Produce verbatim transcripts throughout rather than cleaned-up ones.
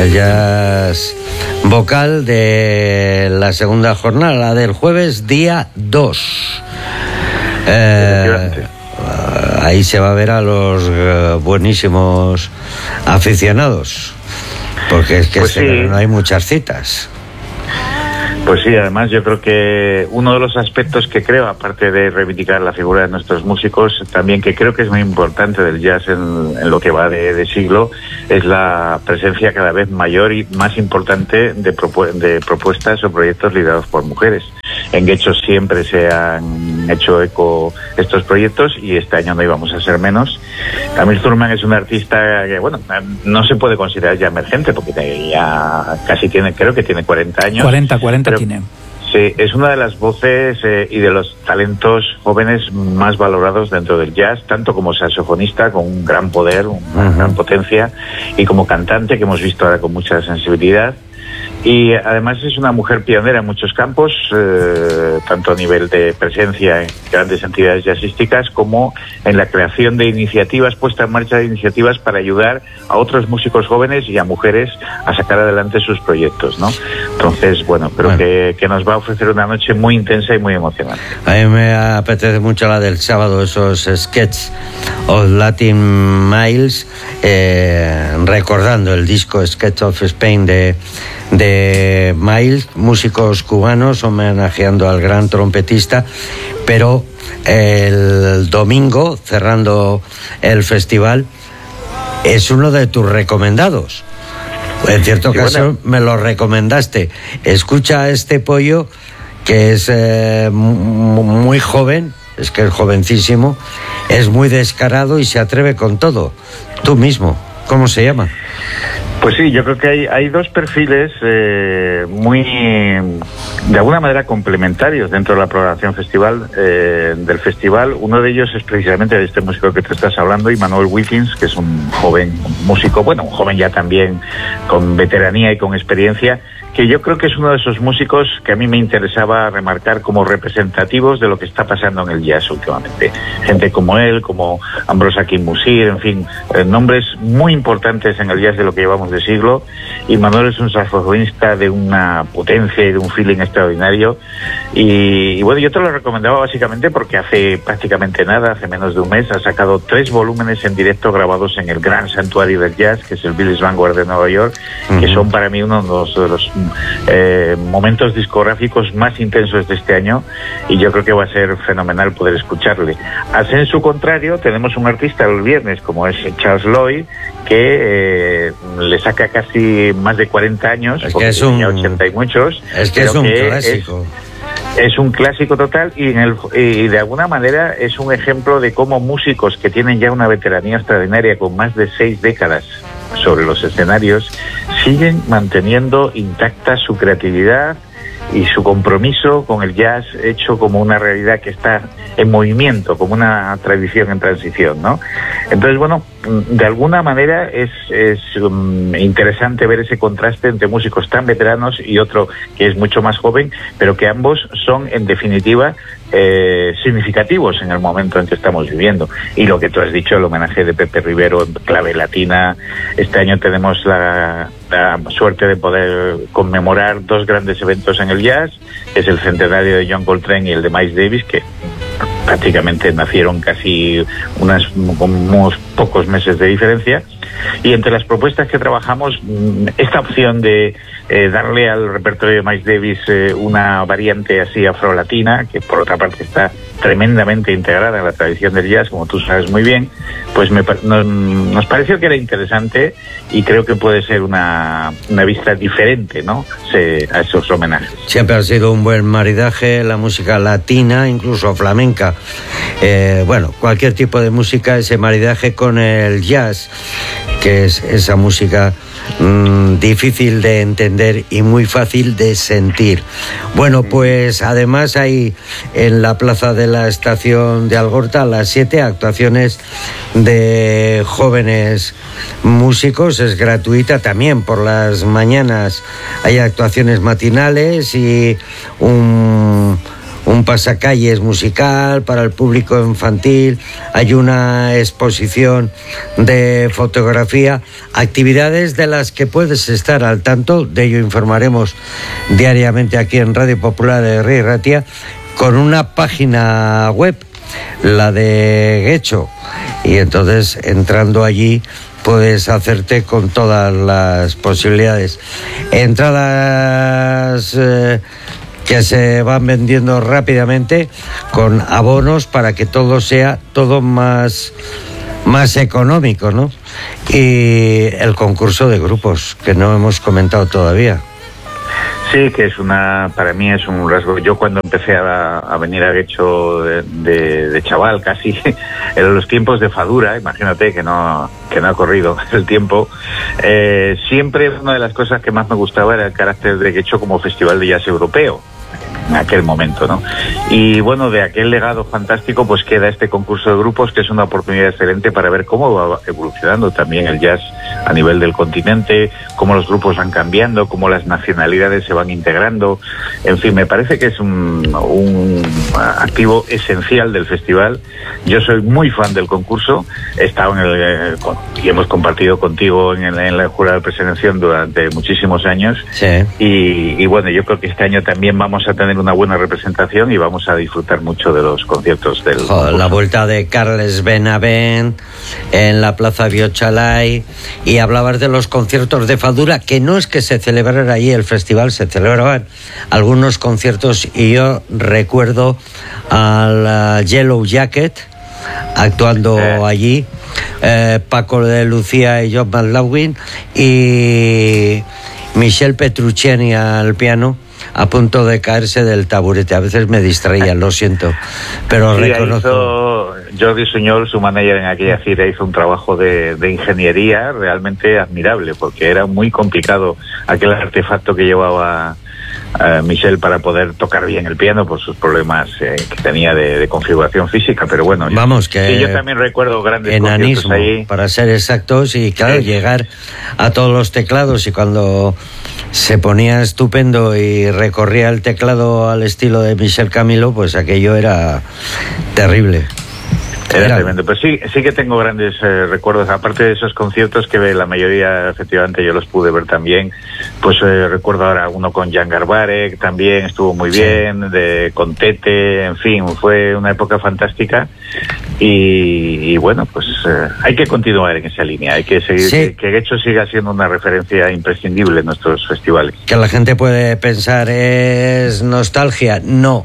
el jazz vocal de la segunda jornada, la del jueves día dos. Eh, ahí se va a ver a los uh, buenísimos aficionados, porque es que pues sí. No hay muchas citas. Pues sí, además yo creo que uno de los aspectos que creo, aparte de reivindicar la figura de nuestros músicos, también que creo que es muy importante del jazz en, en lo que va de, de siglo, es la presencia cada vez mayor y más importante de, propu- de propuestas o proyectos liderados por mujeres. En Getxo siempre se han hecho eco estos proyectos y este año no íbamos a ser menos. Camille Thurman es un artista que, bueno, no se puede considerar ya emergente porque ya casi tiene, creo que tiene cuarenta años. cuarenta, cuarenta tiene. Sí, es una de las voces eh, y de los talentos jóvenes más valorados dentro del jazz, tanto como saxofonista, con un gran poder, una uh-huh. gran potencia, y como cantante, que hemos visto ahora con mucha sensibilidad. Y además es una mujer pionera en muchos campos, eh, tanto a nivel de presencia en grandes entidades jazzísticas como en la creación de iniciativas, puesta en marcha de iniciativas para ayudar a otros músicos jóvenes y a mujeres a sacar adelante sus proyectos, ¿no? Entonces, bueno, creo bueno. Que, que nos va a ofrecer una noche muy intensa y muy emocionante. A mí me apetece mucho la del sábado, esos sketches of Latin Miles, eh, recordando el disco Sketch of Spain de de Miles, músicos cubanos homenajeando al gran trompetista, pero el domingo, cerrando el festival, es uno de tus recomendados. En cierto sí, caso bueno. me lo recomendaste. Escucha a este pollo que es eh, muy joven, es que es jovencísimo, es muy descarado y se atreve con todo. Tú mismo, ¿cómo se llama? Pues sí, yo creo que hay, hay dos perfiles eh, muy, de alguna manera, complementarios dentro de la programación festival eh, del festival. Uno de ellos es precisamente de este músico que te estás hablando, Immanuel Wilkins, que es un joven músico, bueno, un joven ya también con veteranía y con experiencia, que yo creo que es uno de esos músicos que a mí me interesaba remarcar como representativos de lo que está pasando en el jazz últimamente. Gente como él, como Ambrosa Hakim Musir, en fin, eh, nombres muy importantes en el jazz de lo que llevamos de siglo. Y Manuel es un saxofonista de una potencia y de un feeling extraordinario. Y, y bueno, yo te lo recomendaba básicamente porque hace prácticamente nada, hace menos de un mes, ha sacado tres volúmenes en directo grabados en el gran santuario del jazz, que es el Billy's Vanguard de Nueva York, uh-huh. que son para mí uno de los, de los Eh, momentos discográficos más intensos de este año, y yo creo que va a ser fenomenal poder escucharle. Así, en su contrario, tenemos un artista el viernes como es Charles Lloyd, que eh, le saca casi más de cuarenta años, es porque que es un, ochenta y muchos. Es que es un que clásico. Es, es un clásico total, y, en el, y de alguna manera es un ejemplo de cómo músicos que tienen ya una veteranía extraordinaria con más de seis décadas sobre los escenarios siguen manteniendo intacta su creatividad y su compromiso con el jazz, hecho como una realidad que está en movimiento, como una tradición en transición, ¿no? Entonces, bueno, de alguna manera es, es um, interesante ver ese contraste entre músicos tan veteranos y otro que es mucho más joven, pero que ambos son, en definitiva, eh, significativos en el momento en que estamos viviendo. Y lo que tú has dicho, el homenaje de Pepe Rivero en clave latina. Este año tenemos la, la suerte de poder conmemorar dos grandes eventos en el jazz, que es el centenario de John Coltrane y el de Miles Davis, que prácticamente nacieron casi unas, unos pocos meses de diferencia. Y entre las propuestas que trabajamos, esta opción de eh, darle al repertorio de Miles Davis eh, una variante así afrolatina, que por otra parte está tremendamente integrada en la tradición del jazz, como tú sabes muy bien, pues me, nos, nos pareció que era interesante, y creo que puede ser una, una vista diferente, ¿no?, Se, a esos homenajes. Siempre ha sido un buen maridaje la música latina, incluso flamenca. Eh, bueno, cualquier tipo de música, ese maridaje con el jazz, que es esa música mmm, difícil de entender y muy fácil de sentir. Bueno, pues además hay en la plaza de la estación de Algorta a las siete actuaciones de jóvenes músicos, es gratuita también por las mañanas, hay actuaciones matinales y un un pasacalles musical para el público infantil, hay una exposición de fotografía, actividades de las que puedes estar al tanto, de ello informaremos diariamente aquí en Radio Popular de Herri y Ratia, con una página web, la de Getxo, y entonces entrando allí puedes hacerte con todas las posibilidades. Entradas eh, que se van vendiendo rápidamente con abonos para que todo sea todo más, más económico, ¿no? Y el concurso de grupos, que no hemos comentado todavía. Sí, que es una, para mí es un rasgo. Yo cuando empecé a, a venir a Getxo de, de, de chaval, casi en los tiempos de Fadura, imagínate que no que no ha corrido el tiempo, eh, siempre una de las cosas que más me gustaba era el carácter de Getxo como festival de jazz europeo en aquel momento, ¿no? Y bueno, de aquel legado fantástico pues queda este concurso de grupos, que es una oportunidad excelente para ver cómo va evolucionando también el jazz a nivel del continente, cómo los grupos van cambiando, cómo las nacionalidades se van integrando. En fin, me parece que es un, un activo esencial del festival. Yo soy muy fan del concurso, he estado en el, con, y hemos compartido contigo en, el, en la jurada de preselección durante muchísimos años. Sí. Y, y bueno, yo creo que este año también vamos a tener una buena representación y vamos a disfrutar mucho de los conciertos del Joder, la vuelta de Carles Benavent en la Plaza Biochalay. Y hablabas de los conciertos de Fadura, que no es que se celebrara ahí el festival, se celebraban algunos conciertos, y yo recuerdo al uh, Yellow Jacket actuando eh. allí, eh, Paco de Lucía y John McLaughlin y Michel Petrucciani al piano, a punto de caerse del taburete. A veces me distraía, lo siento, pero sí, reconozco. Hizo Jordi Suñol, su manager en aquella gira, hizo un trabajo de, de ingeniería realmente admirable, porque era muy complicado aquel artefacto que llevaba Uh, Michel para poder tocar bien el piano por sus problemas eh, que tenía de, de configuración física, pero bueno, vamos, que sí, yo también recuerdo grandes enanismo, conciertos ahí, para ser exactos, y claro, sí, llegar a todos los teclados, y cuando se ponía estupendo y recorría el teclado al estilo de Michel Camilo, pues aquello era terrible. Era, era tremendo, pero sí, sí que tengo grandes eh, recuerdos, aparte de esos conciertos que la mayoría efectivamente yo los pude ver también, pues eh, recuerdo ahora uno con Jan Garbarek, también estuvo muy bien, sí, de, con Tete, en fin, fue una época fantástica, y, y bueno, pues eh, hay que continuar en esa línea, hay que seguir, sí, que, que Getxo siga siendo una referencia imprescindible en nuestros festivales. Que la gente puede pensar, ¿es nostalgia? No.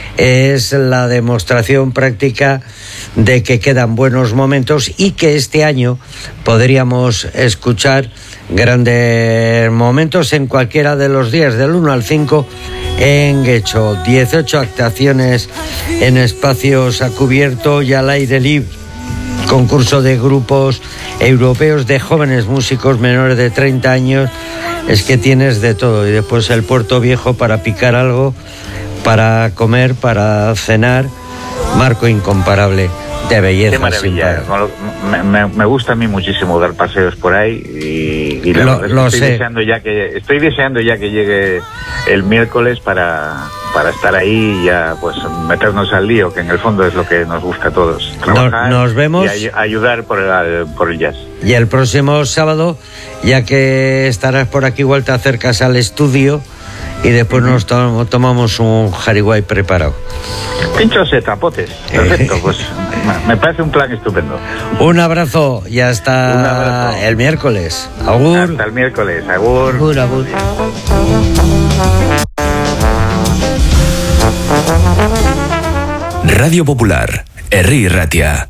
Es la demostración práctica de que quedan buenos momentos y que este año podríamos escuchar grandes momentos en cualquiera de los días, del uno al cinco, en Getxo. dieciocho actuaciones en espacios a cubierto y al aire libre. Concurso de grupos europeos de jóvenes músicos menores de treinta años. Es que tienes de todo. Y después el Puerto Viejo para picar algo, para comer, para cenar. Marco incomparable de belleza. Qué maravilla. Me, me, me gusta a mí muchísimo dar paseos por ahí, y, y la lo, verdad, lo estoy sé. deseando ya que estoy deseando ya que llegue el miércoles para para estar ahí y ya pues meternos al lío, que en el fondo es lo que nos gusta a todos. Trabajar, nos, nos vemos y ay, ayudar por el, por el jazz. Y el próximo sábado, ya que estarás por aquí, vuelta acercas al estudio y después uh-huh. nos to- tomamos un jariguay preparado. Pinchos de tapotes. Perfecto, pues me parece un plan estupendo. Un abrazo y hasta abrazo. El miércoles. Agur. Hasta el miércoles. Agur. Agur, agur. Radio Popular, Herri y Ratia.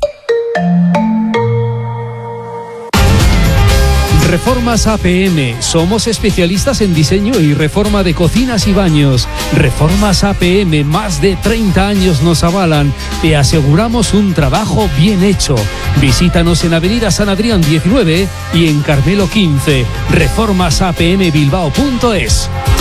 Reformas A P M. Somos especialistas en diseño y reforma de cocinas y baños. Reformas A P M, más de treinta años nos avalan. Te aseguramos un trabajo bien hecho. Visítanos en Avenida San Adrián diecinueve y en Carmelo quince. reformas a p m bilbao punto es.